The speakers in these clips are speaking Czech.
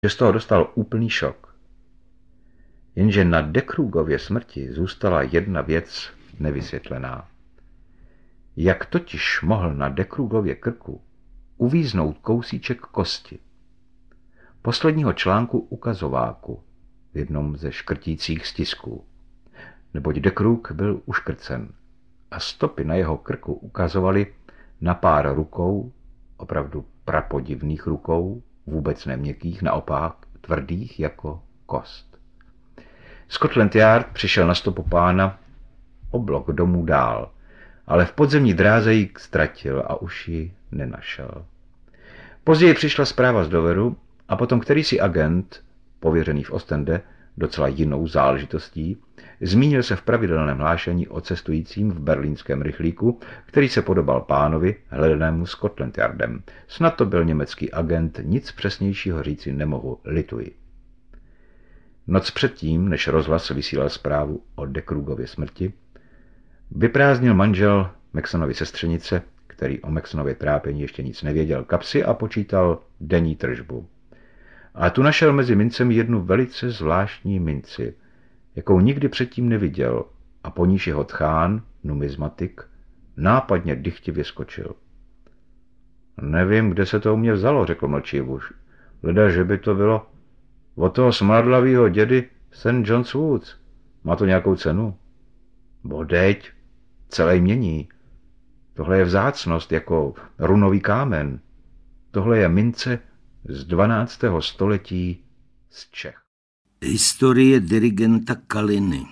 že z toho dostal úplný šok. Jenže na de Kroogově smrti zůstala jedna věc nevysvětlená. Jak totiž mohl na de Kroogově krku uvíznout kousíček kosti? Posledního článku ukazováku v jednom ze škrtících stisků. Neboť de Kroog byl uškrcen a stopy na jeho krku ukazovaly na pár rukou, opravdu prapodivných rukou, vůbec neměkkých, naopak tvrdých jako kost. Scotland Yard přišel na stopu pána o blok domů dál, ale v podzemní dráze ji ztratil a už ji nenašel. Později přišla zpráva z Doveru a potom kterýsi agent, pověřený v Ostende docela jinou záležitostí, zmínil se v pravidelném hlášení o cestujícím v berlínském rychlíku, který se podobal pánovi hledanému Scotland Yardem. Snad to byl německý agent, nic přesnějšího říci nemohu, lituji. Noc předtím, než rozhlas vysílal zprávu o de Kroogově smrti, vyprázdnil manžel Maxonovy sestřenice, který o Maxonově trápení ještě nic nevěděl, kapsy a počítal denní tržbu. A tu našel mezi mincemi jednu velice zvláštní minci, jakou nikdy předtím neviděl, a po níž jeho tchán, numizmatik, nápadně dychtivě skočil. Nevím, kde se to u mě vzalo, řekl mlčí muž. Leda, že by to bylo od toho smradlavýho dědy St. John's Woods. Má to nějakou cenu? Bodeď, celé mění. Tohle je vzácnost, jako runový kámen. Tohle je mince z 12. století z Čech. Historie dirigenta Kaliny.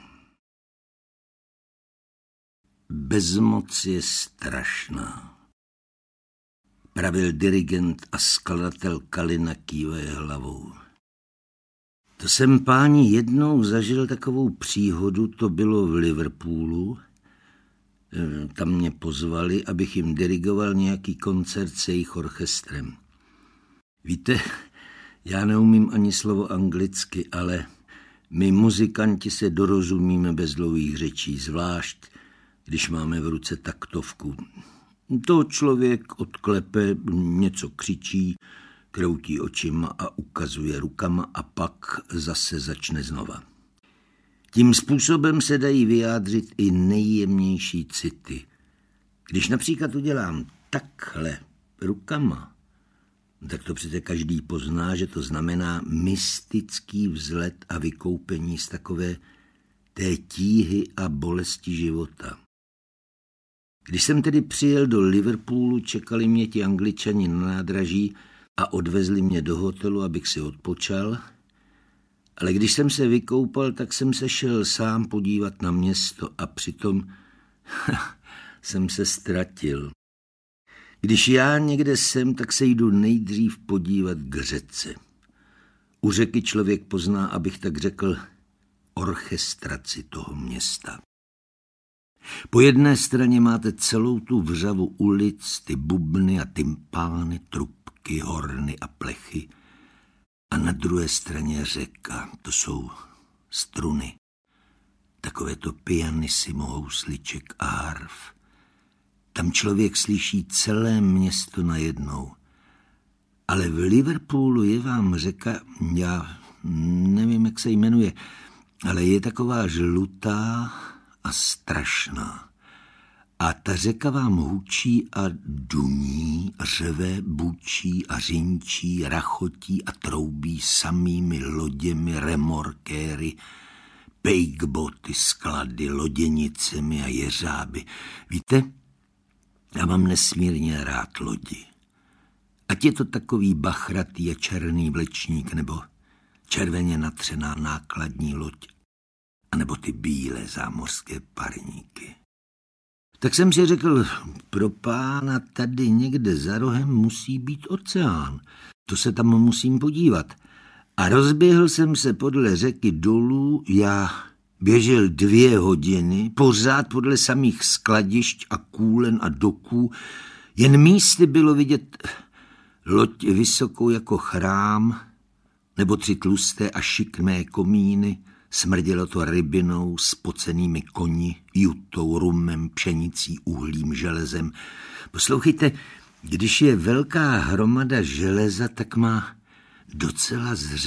Bezmoc je strašná. Pravil dirigent a skladatel Kalina kývaje hlavou. To jsem, páni, jednou zažil takovou příhodu, to bylo v Liverpoolu. Tam mě pozvali, abych jim dirigoval nějaký koncert s jejich orchestrem. Víte, já neumím ani slovo anglicky, ale my muzikanti se dorozumíme bez dlouhých řečí, zvlášť když máme v ruce taktovku. To člověk odklepe, něco křičí, kroutí očima a ukazuje rukama a pak zase začne znova. Tím způsobem se dají vyjádřit i nejjemnější city. Když například udělám takhle rukama, tak to přece každý pozná, že to znamená mystický vzlet a vykoupení z takové té tíhy a bolesti života. Když jsem tedy přijel do Liverpoolu, čekali mě ti Angličani na nádraží a odvezli mě do hotelu, abych si odpočal, ale když jsem se vykoupal, tak jsem se šel sám podívat na město a přitom jsem se ztratil. Když já někde jsem, tak se jdu nejdřív podívat k řece. U řeky člověk pozná, abych tak řekl, orchestraci toho města. Po jedné straně máte celou tu vřavu ulic, ty bubny a tympány, trubky, horny a plechy. A na druhé straně řeka, to jsou struny. Takové to pianissimo housliček a harf. Tam člověk slyší celé město najednou. Ale v Liverpoolu je vám řeka, já nevím, jak se jmenuje, ale je taková žlutá a strašná. A ta řeka vám hučí a duní, řeve, bučí a řinčí, rachotí a troubí samými loděmi, remorkéry, pejkboty, sklady, loděnicemi a jeřáby. Víte, já mám nesmírně rád lodi. Ať je to takový bachratý a černý vlečník, nebo červeně natřená nákladní loď, anebo ty bílé zámořské parníky. Tak jsem si řekl, pro pána tady někde za rohem musí být oceán. To se tam musím podívat. A rozběhl jsem se podle řeky dolů, já běžel 2 hodiny, pořád podle samých skladišť a kůlen a doků. Jen místy bylo vidět loď vysokou jako chrám, nebo 3 tlusté a šikmé komíny. Smrdělo to rybinou, spocenými koni, jutou, rumem, pšenicí, uhlím, železem. Poslouchejte, když je velká hromada železa, tak má docela zřejmě